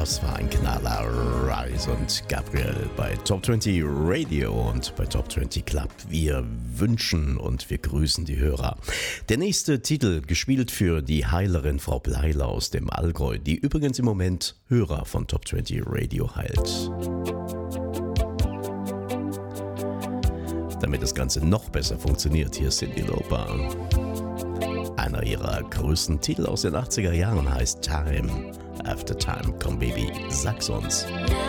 Das war ein Knaller. Rise und Gabriel bei Top 20 Radio und bei Top 20 Club. Wir wünschen und wir grüßen die Hörer. Der nächste Titel, gespielt für die Heilerin Frau Bleiler aus dem Allgäu, die übrigens im Moment Hörer von Top 20 Radio heilt. Damit das Ganze noch besser funktioniert, hier ist Cyndi Lauper. Einer ihrer größten Titel aus den 80er Jahren heißt Time After Time. Komm Baby, sag's uns.